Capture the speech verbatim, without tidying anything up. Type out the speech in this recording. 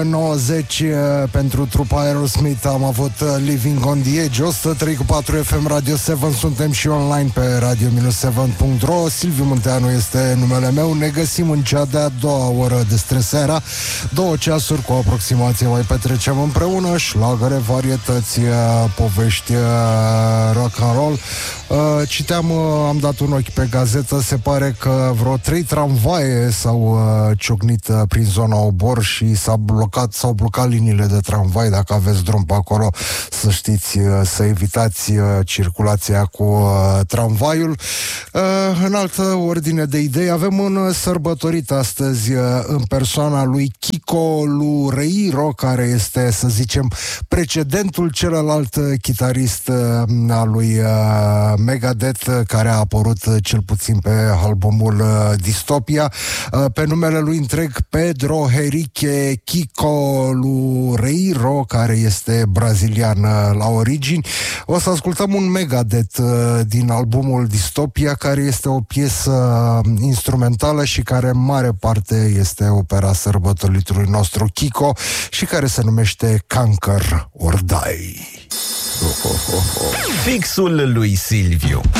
nouăzeci pentru trupa Aerosmith am avut Living on the Edge. O sută trei virgulă patru F M Radio șapte. Suntem și online pe radio șapte punct ro. Silviu Munteanu este numele meu. Ne găsim în cea de-a doua oră despre seara. Două ceasuri cu aproximație mai petrecem împreună. Șlagăre, varietăți, povești, rock and roll. Citeam, am dat un ochi pe gazetă. Se pare că vreo trei tramvaie s-au ciocnit prin zona Obor și s-a blocat, s-au blocat liniile de tramvai. Dacă aveți drum pe acolo, să știți, să evitați circulația cu tramvaiul. În altă ordine de idei, avem un sărbătorit astăzi în persoana lui Kiko Loureiro, care este, să zicem, precedentul celălalt chitarist al lui Megadeth, care a apărut cel puțin pe albumul Dystopia. Pe numele lui întreg, Pedro Henrique Kiko Loureiro, care este brazilian la origini. O să ascultăm un Megadeth din albumul Dystopia, care este o piesă instrumentală și care în mare parte este opera sărbătoritului nostru Kiko și care se numește Conquer or Die. Fixul lui Silviu.